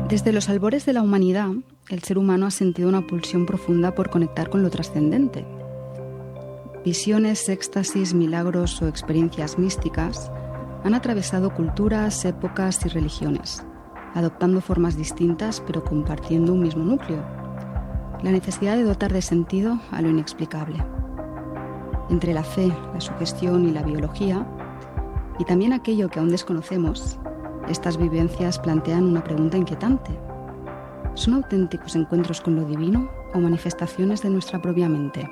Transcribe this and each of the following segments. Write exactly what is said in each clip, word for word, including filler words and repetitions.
Desde los albores de la humanidad, el ser humano ha sentido una pulsión profunda por conectar con lo trascendente. Visiones, éxtasis, milagros o experiencias místicas han atravesado culturas, épocas y religiones, adoptando formas distintas pero compartiendo un mismo núcleo: la necesidad de dotar de sentido a lo inexplicable. Entre la fe, la sugestión y la biología, y también aquello que aún desconocemos, estas vivencias plantean una pregunta inquietante. ¿Son auténticos encuentros con lo divino o manifestaciones de nuestra propia mente?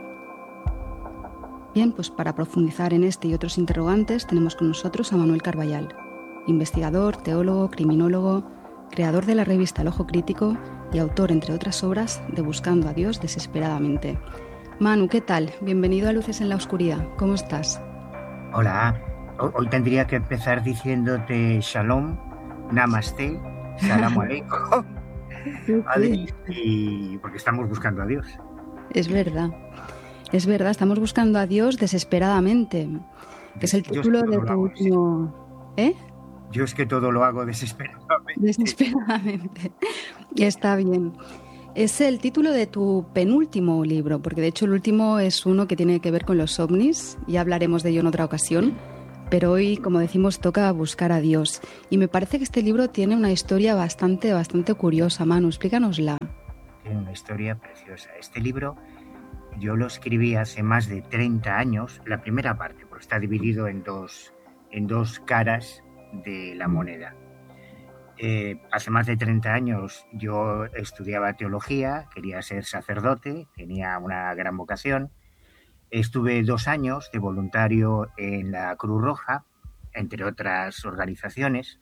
Bien, pues para profundizar en este y otros interrogantes tenemos con nosotros a Manuel Carballal, investigador, teólogo, criminólogo, creador de la revista El Ojo Crítico y autor, entre otras obras, de Buscando a Dios desesperadamente. Manu, ¿qué tal? Bienvenido a Luces en la Oscuridad. ¿Cómo estás? Hola. Hoy tendría que empezar diciéndote Shalom, Namaste, Salam Aleikum, Adri, y porque estamos buscando a Dios. Es verdad. Es verdad, estamos buscando a Dios desesperadamente, que es el título de tu último... ¿Eh? Yo es que todo lo hago desesperadamente. Desesperadamente. Está bien. Es el título de tu penúltimo libro, porque de hecho el último es uno que tiene que ver con los ovnis, y hablaremos de ello en otra ocasión, pero hoy, como decimos, toca buscar a Dios. Y me parece que este libro tiene una historia bastante, bastante curiosa. Manu, explícanosla. Tiene una historia preciosa. Este libro yo lo escribí hace más de treinta años, la primera parte, porque está dividido en dos, en dos caras de la moneda. Eh, hace más de treinta años yo estudiaba teología, quería ser sacerdote, tenía una gran vocación. Estuve dos años de voluntario en la Cruz Roja, entre otras organizaciones.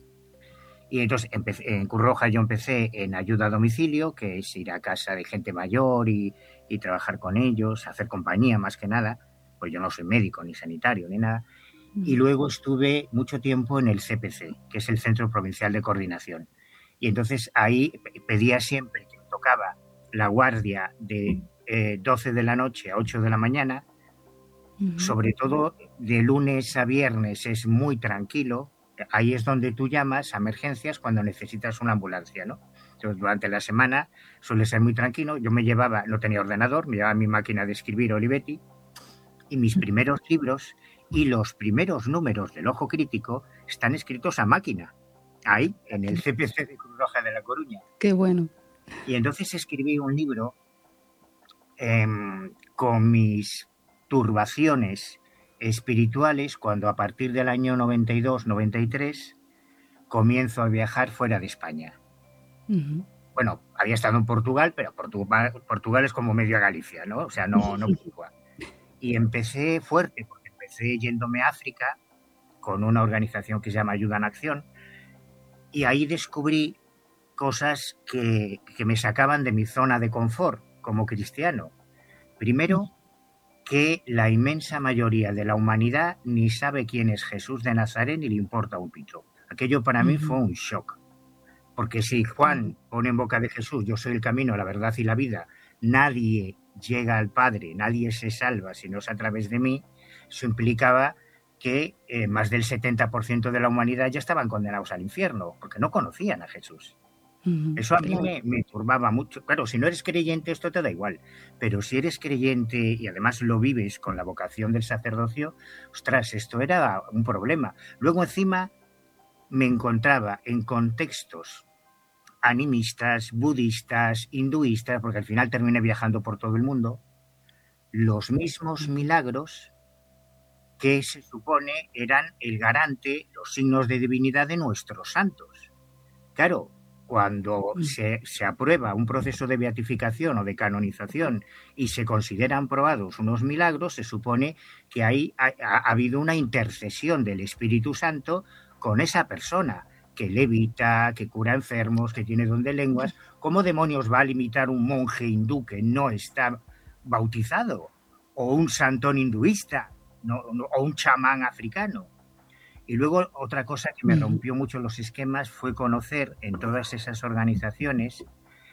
Y entonces empecé, en Cruz Roja yo empecé en ayuda a domicilio, que es ir a casa de gente mayor y, y trabajar con ellos, hacer compañía más que nada, pues yo no soy médico ni sanitario ni nada. Y luego estuve mucho tiempo en el C P C, que es el Centro Provincial de Coordinación. Y entonces ahí pedía siempre que me tocaba la guardia de eh, doce de la noche a ocho de la mañana. Uh-huh. Sobre todo de lunes a viernes es muy tranquilo. Ahí es donde tú llamas a emergencias cuando necesitas una ambulancia, ¿no? Entonces, durante la semana suele ser muy tranquilo. Yo me llevaba, no tenía ordenador, me llevaba mi máquina de escribir Olivetti, y mis primeros libros y los primeros números del Ojo Crítico están escritos a máquina, ahí, en el C P C de Cruz Roja de La Coruña. ¡Qué bueno! Y entonces escribí un libro eh, con mis turbaciones espirituales cuando a partir del año noventa y dos noventa y tres comienzo a viajar fuera de España. Uh-huh. Bueno, había estado en Portugal, pero Portugal, Portugal es como medio Galicia, ¿no? O sea, no... no Y empecé fuerte, porque empecé yéndome a África con una organización que se llama Ayuda en Acción, y ahí descubrí cosas que, que me sacaban de mi zona de confort como cristiano. Primero, que la inmensa mayoría de la humanidad ni sabe quién es Jesús de Nazaret ni le importa un pito. Aquello para mí fue un shock. Porque si Juan pone en boca de Jesús, yo soy el camino, la verdad y la vida, nadie llega al Padre, nadie se salva si no es a través de mí, eso implicaba que eh, más del setenta por ciento de la humanidad ya estaban condenados al infierno, porque no conocían a Jesús. Uh-huh, eso a mí claro. me, me turbaba mucho. Claro, si no eres creyente esto te da igual, pero si eres creyente y además lo vives con la vocación del sacerdocio, ostras, esto era un problema. Luego encima me encontraba en contextos animistas, budistas, hinduistas, porque al final terminé viajando por todo el mundo, los mismos milagros que se supone eran el garante, los signos de divinidad de nuestros santos. Claro, cuando se, se aprueba un proceso de beatificación o de canonización y se consideran probados unos milagros, se supone que ahí ha, ha, ha habido una intercesión del Espíritu Santo con esa persona, que levita, que cura enfermos, que tiene don de lenguas. ¿Cómo demonios va a limitar un monje hindú que no está bautizado? O un santón hinduista, no, no, o un chamán africano. Y luego otra cosa que me rompió mucho los esquemas fue conocer en todas esas organizaciones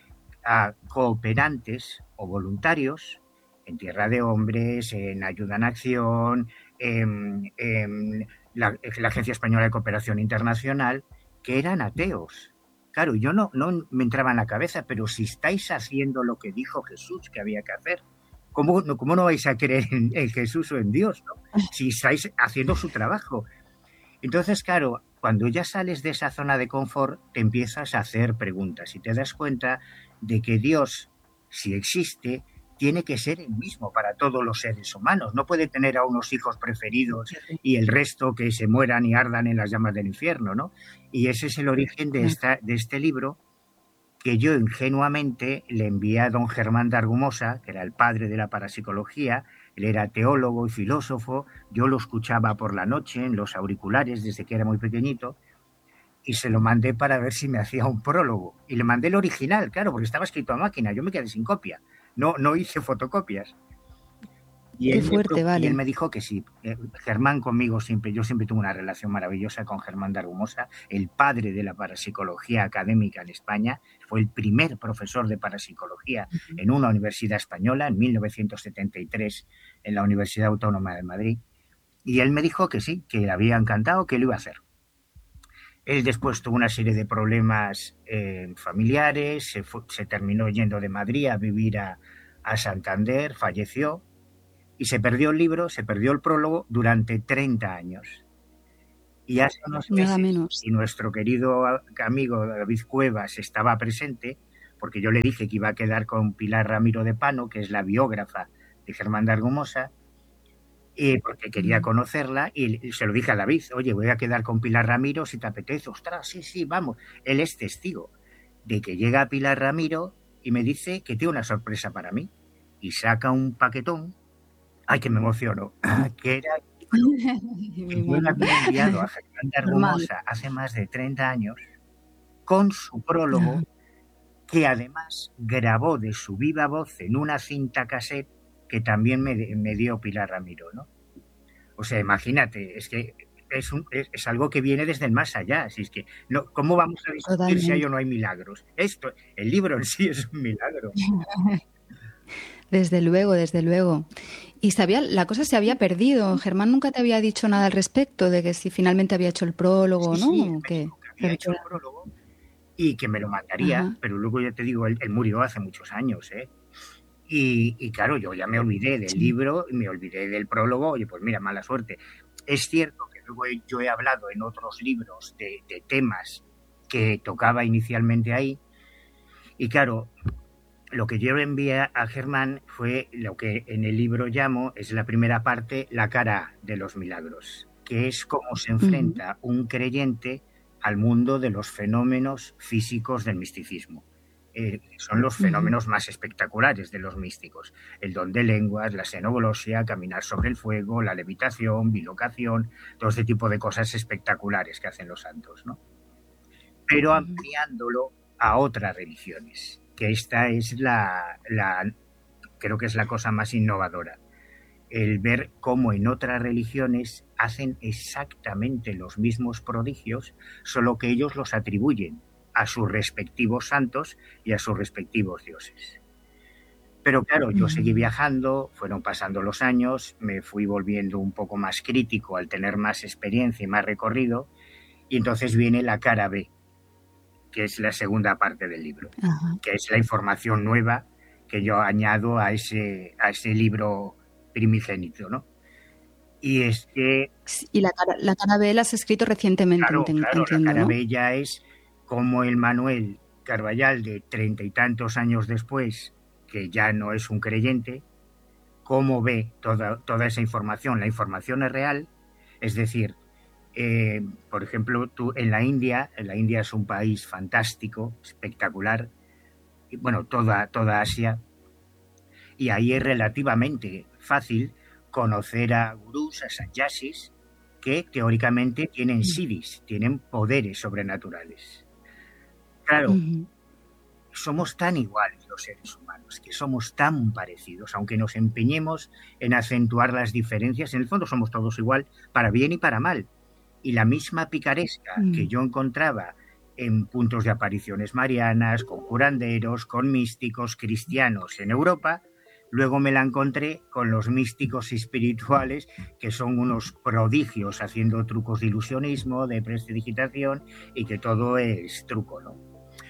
a cooperantes o voluntarios en Tierra de Hombres, en Ayuda en Acción, en, en la, la Agencia Española de Cooperación Internacional, que eran ateos. claro, yo no, no me entraba en la cabeza, pero si estáis haciendo lo que dijo Jesús que había que hacer, ¿cómo no, cómo no vais a creer en, en Jesús o en Dios, ¿no? Si estáis haciendo su trabajo? Entonces, claro, cuando ya sales de esa zona de confort, te empiezas a hacer preguntas y te das cuenta de que Dios, si existe, tiene que ser el mismo para todos los seres humanos. No puede tener a unos hijos preferidos y el resto que se mueran y ardan en las llamas del infierno, ¿no? Y ese es el origen de, esta, de este libro, que yo ingenuamente le envié a don Germán de Argumosa, que era el padre de la parapsicología. Él era teólogo y filósofo. Yo lo escuchaba por la noche en los auriculares desde que era muy pequeñito, y se lo mandé para ver si me hacía un prólogo. Y le mandé el original, claro, porque estaba escrito a máquina. Yo me quedé sin copia. No, no hice fotocopias. Y Qué él, fuerte, me, vale. y él me dijo que sí. Eh, Germán conmigo siempre, yo siempre tuve una relación maravillosa con Germán de Argumosa, el padre de la parapsicología académica en España. Fue el primer profesor de parapsicología uh-huh. en una universidad española en mil novecientos setenta y tres, en la Universidad Autónoma de Madrid. Y él me dijo que sí, que le había encantado, que lo iba a hacer. Él después tuvo una serie de problemas eh, familiares, se, fue, se terminó yendo de Madrid a vivir a, a Santander, falleció. Y se perdió el libro, se perdió el prólogo durante treinta años. Y hace unos meses, nada menos. Y nuestro querido amigo David Cuevas estaba presente, porque yo le dije que iba a quedar con Pilar Ramiro de Pano, que es la biógrafa de Germán de Argumosa, y porque quería conocerla, y se lo dije a David: oye, voy a quedar con Pilar Ramiro, si te apetece. Ostras, sí, sí, vamos. Él es testigo de que llega Pilar Ramiro y me dice que tiene una sorpresa para mí, y saca un paquetón. Ay, que me emociono. Que era que yo le había enviado a Germán de Argumosa hace más de treinta años con su prólogo, que además grabó de su viva voz en una cinta cassette que también me, me dio Pilar Ramiro, ¿no? O sea, imagínate, es que es, un, es, es algo que viene desde el más allá. Así es que, no, ¿cómo vamos a discutir si hay o no hay milagros? Esto, el libro en sí es un milagro. Desde luego, desde luego. Y sabía, la cosa se había perdido. Germán nunca te había dicho nada al respecto de que si finalmente había hecho el prólogo, sí, ¿no? Sí, ¿O qué? Que había hecho el prólogo y que me lo mandaría, Ajá. pero luego ya te digo, él, él murió hace muchos años, ¿eh? Y, y claro, yo ya me olvidé del sí. libro, me olvidé del prólogo. Oye, pues mira, mala suerte. Es cierto que luego he, yo he hablado en otros libros de, de temas que tocaba inicialmente ahí, y claro, lo que yo le envié a Germán fue lo que en el libro llamo, es la primera parte, la cara de los milagros, que es cómo se enfrenta uh-huh. un creyente al mundo de los fenómenos físicos del misticismo. Eh, son los fenómenos uh-huh. más espectaculares de los místicos: el don de lenguas, la xenoglosia, caminar sobre el fuego, la levitación, bilocación, todo este tipo de cosas espectaculares que hacen los santos, ¿no? Pero ampliándolo a otras religiones, que esta es la, la, creo que es la cosa más innovadora, el ver cómo en otras religiones hacen exactamente los mismos prodigios, solo que ellos los atribuyen a sus respectivos santos y a sus respectivos dioses. Pero claro, yo seguí viajando, fueron pasando los años, me fui volviendo un poco más crítico al tener más experiencia y más recorrido, y entonces viene la cara B, que es la segunda parte del libro, Ajá. que es la información nueva que yo añado a ese, a ese libro primigénito, ¿no? Y es que... Y la cara, la cara B la has escrito recientemente, claro, entiendo, claro, la cara ¿no? B ya es como el Manuel Carballal de treinta y tantos años después, que ya no es un creyente, cómo ve toda, toda esa información. La información es real, es decir... Eh, por ejemplo, tú en la India, en la India es un país fantástico, espectacular, y, bueno, toda, toda Asia, y ahí es relativamente fácil conocer a gurús, a sannyasis, que teóricamente tienen siddhis, tienen poderes sobrenaturales. Claro, uh-huh. somos tan iguales los seres humanos, que somos tan parecidos, aunque nos empeñemos en acentuar las diferencias, en el fondo somos todos igual, para bien y para mal. Y la misma picaresca mm. que yo encontraba en puntos de apariciones marianas, con curanderos, con místicos cristianos en Europa, luego me la encontré con los místicos espirituales, que son unos prodigios haciendo trucos de ilusionismo, de prestidigitación, y que todo es truco, ¿no?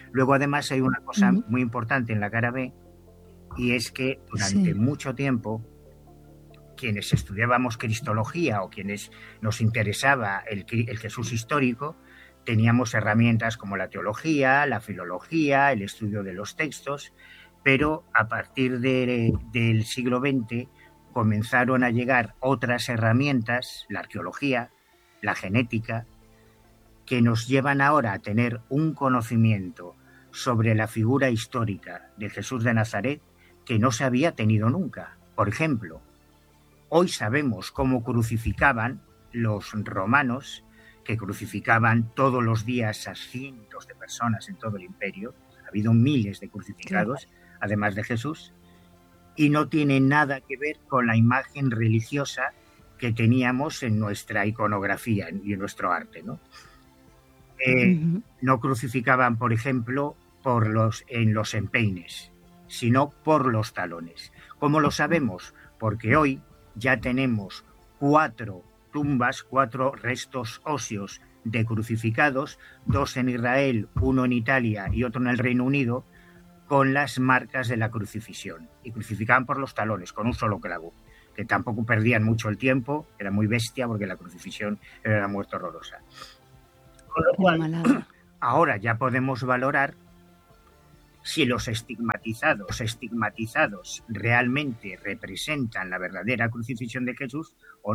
Luego, además, hay una cosa Ujú. muy importante en la cara B, y es que durante Sí, mucho tiempo quienes estudiábamos cristología o quienes nos interesaba el, el Jesús histórico, teníamos herramientas como la teología, la filología, el estudio de los textos, pero a partir de, del siglo veinte comenzaron a llegar otras herramientas, la arqueología, la genética, que nos llevan ahora a tener un conocimiento sobre la figura histórica de Jesús de Nazaret que no se había tenido nunca. Por ejemplo, hoy sabemos cómo crucificaban los romanos, que crucificaban todos los días a cientos de personas en todo el imperio. Ha habido miles de claro. crucificados, además de Jesús, y no tiene nada que ver con la imagen religiosa que teníamos en nuestra iconografía y en nuestro arte, ¿no? Eh, Ujú. no crucificaban, por ejemplo, por los, en los empeines, sino por los talones. ¿Cómo lo sabemos? Porque hoy ya tenemos cuatro tumbas, cuatro restos óseos de crucificados, dos en Israel, uno en Italia y otro en el Reino Unido, con las marcas de la crucifixión. Y crucificaban por los talones, con un solo clavo, que tampoco perdían mucho el tiempo, era muy bestia porque la crucifixión era una muerte horrorosa. Con lo Qué cual, malada. ahora ya podemos valorar si los estigmatizados, los estigmatizados realmente representan la verdadera crucifixión de Jesús o